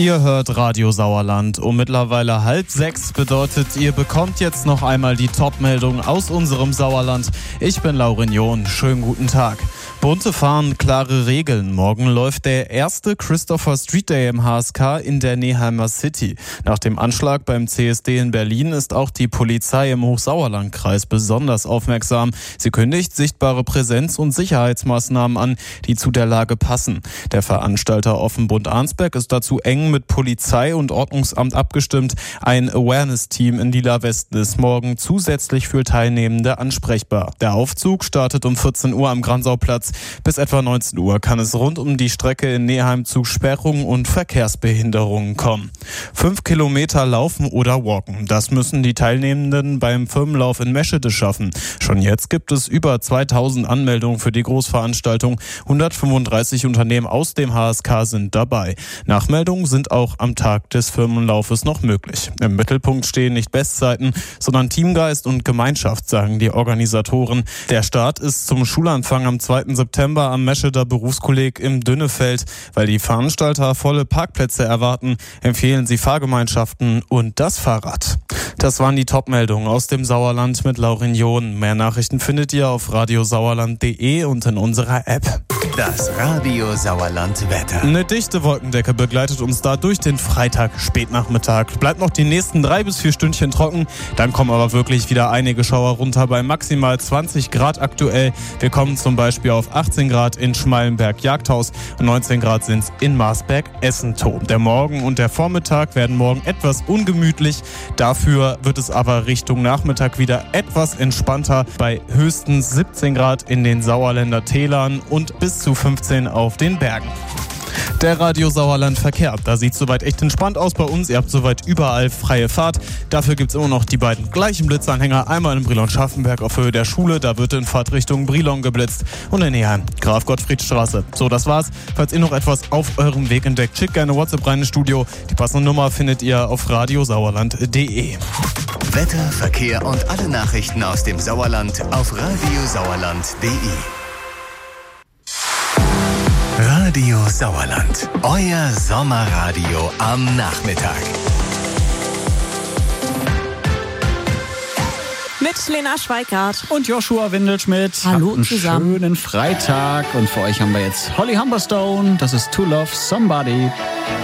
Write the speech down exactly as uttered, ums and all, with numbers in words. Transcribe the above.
Ihr hört Radio Sauerland um mittlerweile halb sechs, bedeutet, ihr bekommt jetzt noch einmal die Top-Meldung aus unserem Sauerland. Ich bin Laurin John, schönen guten Tag. Bunte Fahnen, klare Regeln. Morgen läuft der erste Christopher Street Day im H S K in der Nehalmer City. Nach dem Anschlag beim C S D in Berlin ist auch die Polizei im Hochsauerlandkreis besonders aufmerksam. Sie kündigt sichtbare Präsenz und Sicherheitsmaßnahmen an, die zu der Lage passen. Der Veranstalter Offenbund-Arnsberg ist dazu eng mit Polizei und Ordnungsamt abgestimmt. Ein Awareness-Team in lila Westen ist morgen zusätzlich für Teilnehmende ansprechbar. Der Aufzug startet um vierzehn Uhr am Gransauplatz. Bis etwa neunzehn Uhr kann es rund um die Strecke in Neheim zu Sperrungen und Verkehrsbehinderungen kommen. Fünf Kilometer laufen oder walken. Das müssen die Teilnehmenden beim Firmenlauf in Meschede schaffen. Schon jetzt gibt es über zweitausend Anmeldungen für die Großveranstaltung. hundertfünfunddreißig Unternehmen aus dem H S K sind dabei. Nachmeldungen sind auch am Tag des Firmenlaufes noch möglich. Im Mittelpunkt stehen nicht Bestzeiten, sondern Teamgeist und Gemeinschaft, sagen die Organisatoren. Der Start ist zum Schulanfang am zweiten September am Mescheder Berufskolleg im Dünnefeld. Weil die Veranstalter volle Parkplätze erwarten, empfehlen sie Fahrgemeinschaften und das Fahrrad. Das waren die Top-Meldungen aus dem Sauerland mit Laurin John. Mehr Nachrichten findet ihr auf radiosauerland punkt de und in unserer App. Das Radio Sauerland Wetter. Eine dichte Wolkendecke begleitet uns da durch den Freitag Spätnachmittag. Bleibt noch die nächsten drei bis vier Stündchen trocken. Dann kommen aber wirklich wieder einige Schauer runter bei maximal zwanzig Grad aktuell. Wir kommen zum Beispiel auf achtzehn Grad in Schmallenberg-Jagdhaus und neunzehn Grad sind es in Marsberg-Essentow. Der Morgen und der Vormittag werden morgen etwas ungemütlich. Dafür wird es aber Richtung Nachmittag wieder etwas entspannter bei höchstens siebzehn Grad in den Sauerländer Tälern und bis zu fünfzehn auf den Bergen. Der Radio Sauerland Verkehr, da sieht es soweit echt entspannt aus bei uns. Ihr habt soweit überall freie Fahrt. Dafür gibt es immer noch die beiden gleichen Blitzanhänger. Einmal in Brilon-Schaffenberg auf Höhe der Schule, da wird in Fahrtrichtung Brilon geblitzt. Und in Neheim, Graf-Gottfried-Straße. So, das war's. Falls ihr noch etwas auf eurem Weg entdeckt, schickt gerne WhatsApp rein ins Studio. Die passende Nummer findet ihr auf radiosauerland punkt de. Wetter, Verkehr und alle Nachrichten aus dem Sauerland auf radiosauerland punkt de. Radio Sauerland, euer Sommerradio am Nachmittag. Mit Lena Schweikart und Joshua Windelschmidt. Hallo Habt einen zusammen. Schönen Freitag und für euch haben wir jetzt Holly Humberstone. Das ist To Love Somebody.